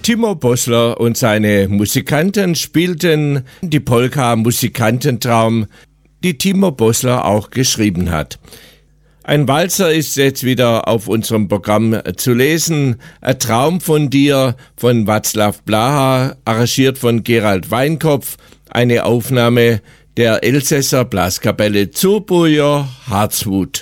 Timo Bossler und seine Musikanten spielten die Polka Musikantentraum, die Timo Bossler auch geschrieben hat. Ein Walzer ist jetzt wieder auf unserem Programm zu lesen. Ein Traum von dir von Václav Blaha, arrangiert von Gerald Weinkopf. Eine Aufnahme der Elsässer Blaskapelle Zurbuyer Harzwut.